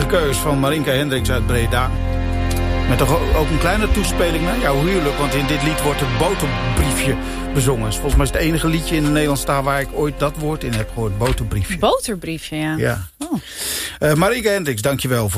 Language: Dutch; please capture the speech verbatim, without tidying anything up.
keus van Marinka Hendricks uit Breda. Met toch ook een kleine toespeling naar jouw huwelijk. Want in dit lied wordt het boterbriefje bezongen. Het is volgens mij het enige liedje in de Nederlandse taal waar ik ooit dat woord in heb gehoord. Boterbriefje. Boterbriefje, ja. Ja. Oh. Uh, Marinka Hendricks, dankjewel voor